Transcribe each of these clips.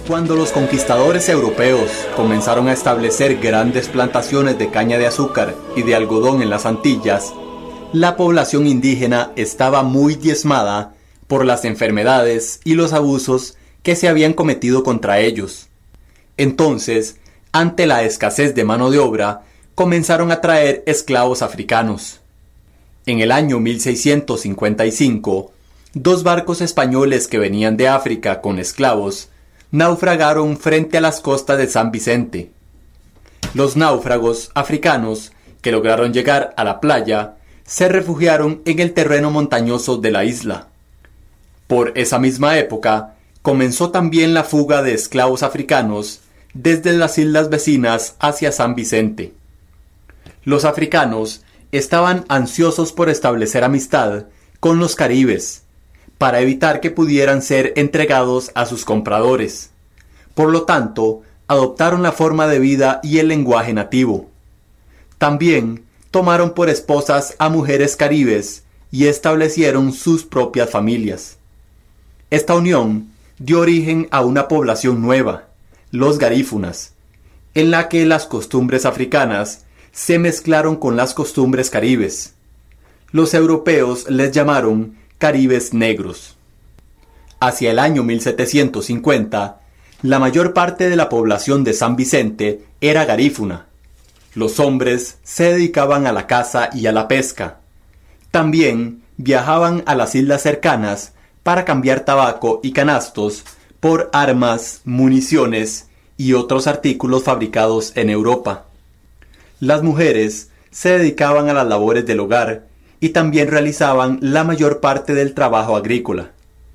Cuando los conquistadores europeos comenzaron a establecer grandes plantaciones de caña de azúcar y de algodón en las Antillas, la población indígena estaba muy diezmada por las enfermedades y los abusos que se habían cometido contra ellos. Entonces, ante la escasez de mano de obra, comenzaron a traer esclavos africanos. En el año 1655, 2 barcos españoles que venían de África con esclavos naufragaron frente a las costas de San Vicente. Los náufragos africanos que lograron llegar a la playa se refugiaron en el terreno montañoso de la isla. Por esa misma época comenzó también la fuga de esclavos africanos desde las islas vecinas hacia San Vicente. Los africanos estaban ansiosos por establecer amistad con los caribes, para evitar que pudieran ser entregados a sus compradores. Por lo tanto, adoptaron la forma de vida y el lenguaje nativo. También tomaron por esposas a mujeres caribes y establecieron sus propias familias. Esta unión dio origen a una población nueva, los garífunas, en la que las costumbres africanas se mezclaron con las costumbres caribes. Los europeos les llamaron caribes negros. Hacia el año 1750, la mayor parte de la población de San Vicente era garífuna. Los hombres se dedicaban a la caza y a la pesca. También viajaban a las islas cercanas para cambiar tabaco y canastos por armas, municiones y otros artículos fabricados en Europa. Las mujeres se dedicaban a las labores del hogar y también realizaban la mayor parte del trabajo agrícola.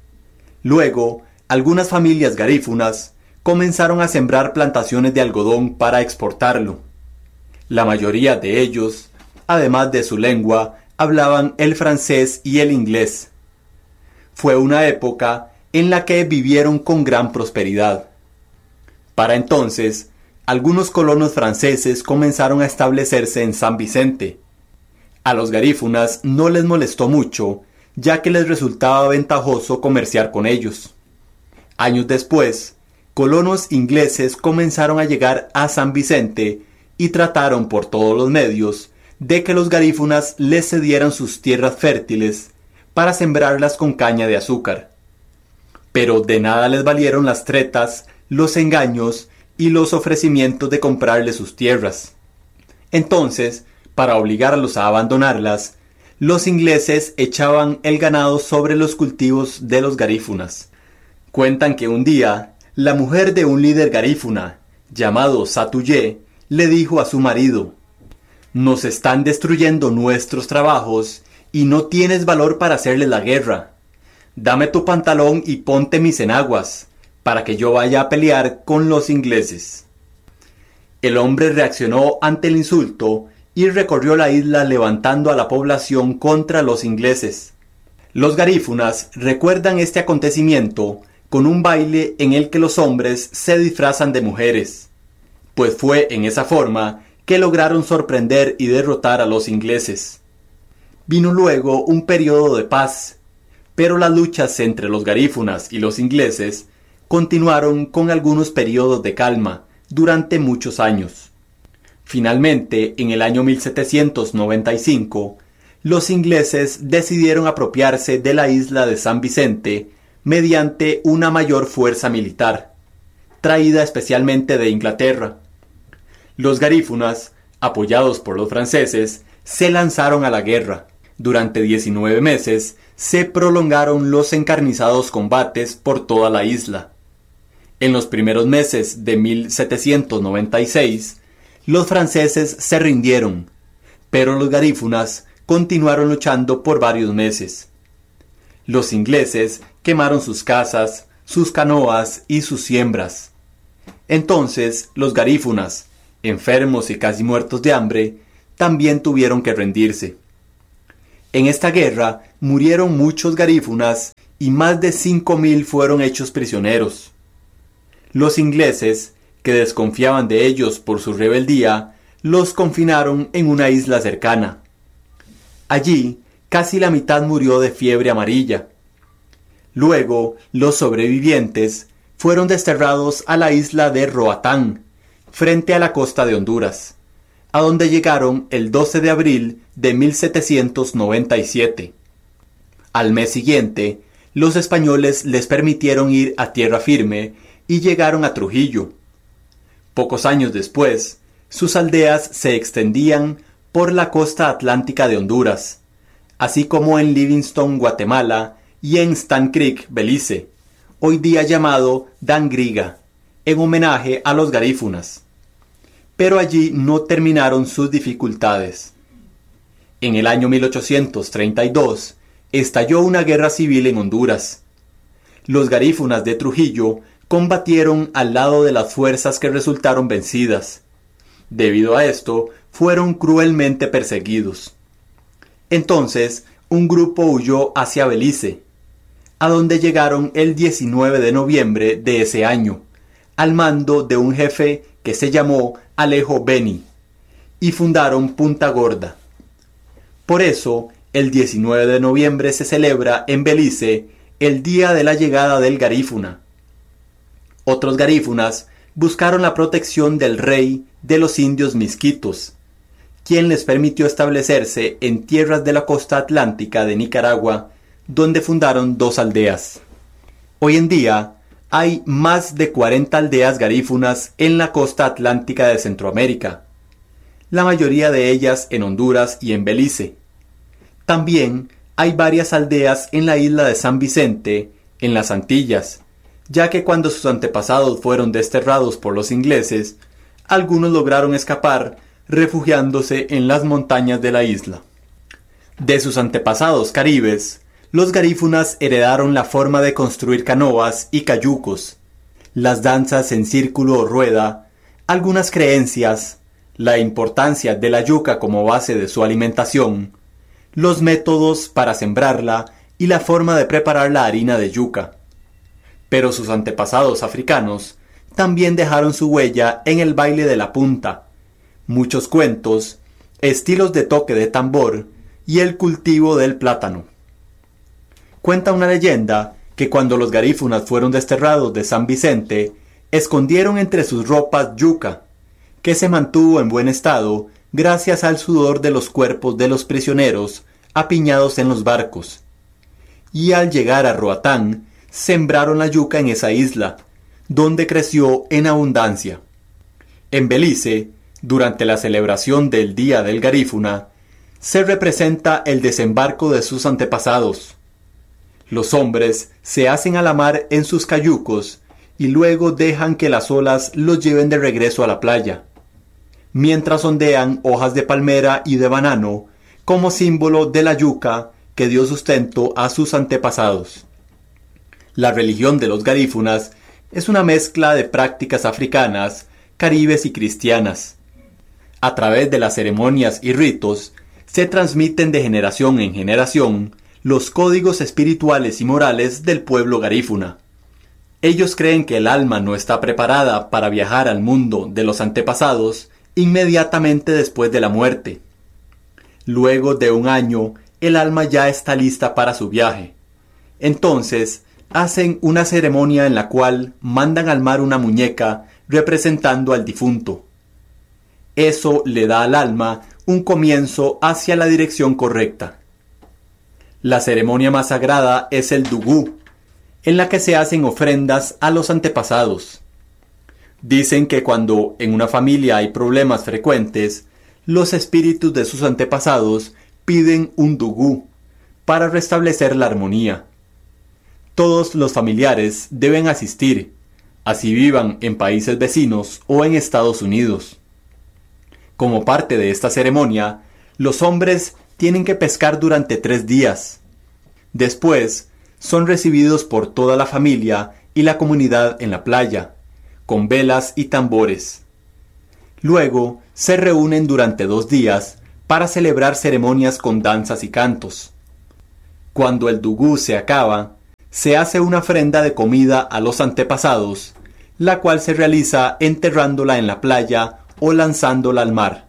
Luego, algunas familias garífunas comenzaron a sembrar plantaciones de algodón para exportarlo. La mayoría de ellos, además de su lengua, hablaban el francés y el inglés. Fue una época en la que vivieron con gran prosperidad. Para entonces, algunos colonos franceses comenzaron a establecerse en San Vicente. A los garífunas no les molestó mucho, ya que les resultaba ventajoso comerciar con ellos. Años después, colonos ingleses comenzaron a llegar a San Vicente y trataron por todos los medios de que los garífunas les cedieran sus tierras fértiles para sembrarlas con caña de azúcar. Pero de nada les valieron las tretas, los engaños y los ofrecimientos de comprarles sus tierras. Entonces, para obligarlos a abandonarlas, los ingleses echaban el ganado sobre los cultivos de los garífunas. Cuentan que un día, la mujer de un líder garífuna, llamado Satuyé, le dijo a su marido: «Nos están destruyendo nuestros trabajos y no tienes valor para hacerles la guerra. Dame tu pantalón y ponte mis enaguas, para que yo vaya a pelear con los ingleses». El hombre reaccionó ante el insulto y recorrió la isla levantando a la población contra los ingleses. Los garífunas recuerdan este acontecimiento con un baile en el que los hombres se disfrazan de mujeres, pues fue en esa forma que lograron sorprender y derrotar a los ingleses. Vino luego un periodo de paz, pero las luchas entre los garífunas y los ingleses continuaron con algunos periodos de calma durante muchos años. Finalmente, en el año 1795, los ingleses decidieron apropiarse de la isla de San Vicente mediante una mayor fuerza militar, traída especialmente de Inglaterra. Los garífunas, apoyados por los franceses, se lanzaron a la guerra. Durante 19 meses se prolongaron los encarnizados combates por toda la isla. En los primeros meses de 1796, los franceses se rindieron, pero los garífunas continuaron luchando por varios meses. Los ingleses quemaron sus casas, sus canoas y sus siembras. Entonces los garífunas, enfermos y casi muertos de hambre, también tuvieron que rendirse. En esta guerra murieron muchos garífunas y más de 5.000 fueron hechos prisioneros. Los ingleses, que desconfiaban de ellos por su rebeldía, los confinaron en una isla cercana. Allí, casi la mitad murió de fiebre amarilla. Luego, los sobrevivientes fueron desterrados a la isla de Roatán, frente a la costa de Honduras, a donde llegaron el 12 de abril de 1797. Al mes siguiente, los españoles les permitieron ir a tierra firme y llegaron a Trujillo. Pocos años después, sus aldeas se extendían por la costa atlántica de Honduras, así como en Livingston, Guatemala, y en Stand Creek, Belice, hoy día llamado Dangriga, en homenaje a los garífunas. Pero allí no terminaron sus dificultades. En el año 1832 estalló una guerra civil en Honduras. Los garífunas de Trujillo combatieron al lado de las fuerzas que resultaron vencidas. Debido a esto, fueron cruelmente perseguidos. Entonces, un grupo huyó hacia Belice, a donde llegaron el 19 de noviembre de ese año, al mando de un jefe que se llamó Alejo Beni, y fundaron Punta Gorda. Por eso, el 19 de noviembre se celebra en Belice el día de la llegada del garífuna. Otros garífunas buscaron la protección del rey de los indios misquitos, quien les permitió establecerse en tierras de la costa atlántica de Nicaragua, donde fundaron 2 aldeas. Hoy en día, hay más de 40 aldeas garífunas en la costa atlántica de Centroamérica, la mayoría de ellas en Honduras y en Belice. También hay varias aldeas en la isla de San Vicente, en las Antillas, ya que cuando sus antepasados fueron desterrados por los ingleses, algunos lograron escapar refugiándose en las montañas de la isla. De sus antepasados caribes, los garífunas heredaron la forma de construir canoas y cayucos, las danzas en círculo o rueda, algunas creencias, la importancia de la yuca como base de su alimentación, los métodos para sembrarla y la forma de preparar la harina de yuca. Pero sus antepasados africanos también dejaron su huella en el baile de la punta, muchos cuentos, estilos de toque de tambor y el cultivo del plátano. Cuenta una leyenda que cuando los garífunas fueron desterrados de San Vicente, escondieron entre sus ropas yuca, que se mantuvo en buen estado gracias al sudor de los cuerpos de los prisioneros apiñados en los barcos. Y al llegar a Roatán, sembraron la yuca en esa isla, donde creció en abundancia. En Belice, durante la celebración del Día del Garífuna, se representa el desembarco de sus antepasados. Los hombres se hacen a la mar en sus cayucos y luego dejan que las olas los lleven de regreso a la playa, mientras ondean hojas de palmera y de banano como símbolo de la yuca que dio sustento a sus antepasados. La religión de los garífunas es una mezcla de prácticas africanas, caribes y cristianas. A través de las ceremonias y ritos, se transmiten de generación en generación los códigos espirituales y morales del pueblo garífuna. Ellos creen que el alma no está preparada para viajar al mundo de los antepasados inmediatamente después de la muerte. Luego de un año, el alma ya está lista para su viaje. Entonces, hacen una ceremonia en la cual mandan al mar una muñeca representando al difunto. Eso le da al alma un comienzo hacia la dirección correcta. La ceremonia más sagrada es el dugú, en la que se hacen ofrendas a los antepasados. Dicen que cuando en una familia hay problemas frecuentes, los espíritus de sus antepasados piden un dugú para restablecer la armonía. Todos los familiares deben asistir, así vivan en países vecinos o en Estados Unidos. Como parte de esta ceremonia, los hombres tienen que pescar durante 3 días. Después, son recibidos por toda la familia y la comunidad en la playa, con velas y tambores. Luego, se reúnen durante 2 días para celebrar ceremonias con danzas y cantos. Cuando el dugú se acaba, se hace una ofrenda de comida a los antepasados, la cual se realiza enterrándola en la playa o lanzándola al mar.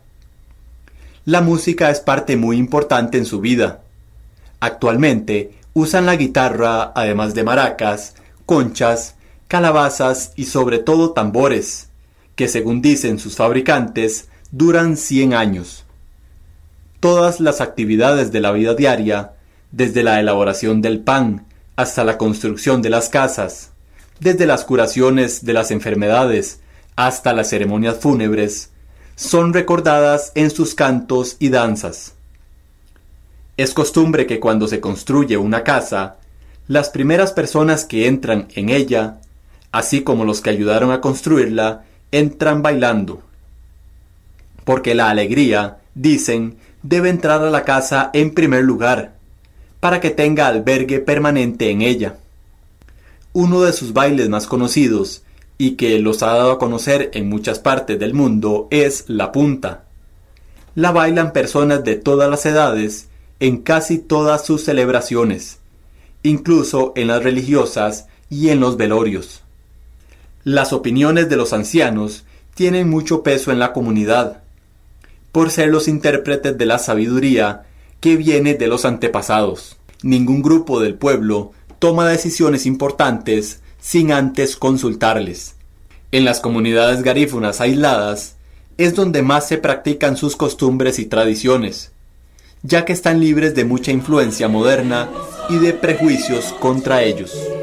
La música es parte muy importante en su vida. Actualmente usan la guitarra, además de maracas, conchas, calabazas y sobre todo tambores, que según dicen sus fabricantes, duran 100 años. Todas las actividades de la vida diaria, desde la elaboración del pan hasta la construcción de las casas, desde las curaciones de las enfermedades hasta las ceremonias fúnebres, son recordadas en sus cantos y danzas. Es costumbre que cuando se construye una casa, las primeras personas que entran en ella, así como los que ayudaron a construirla, entran bailando. Porque la alegría, dicen, debe entrar a la casa en primer lugar, para que tenga albergue permanente en ella. Uno de sus bailes más conocidos, y que los ha dado a conocer en muchas partes del mundo, es la punta. La bailan personas de todas las edades, en casi todas sus celebraciones, incluso en las religiosas y en los velorios. Las opiniones de los ancianos tienen mucho peso en la comunidad, por ser los intérpretes de la sabiduría que viene de los antepasados. Ningún grupo del pueblo toma decisiones importantes sin antes consultarles. En las comunidades garífunas aisladas es donde más se practican sus costumbres y tradiciones, ya que están libres de mucha influencia moderna y de prejuicios contra ellos.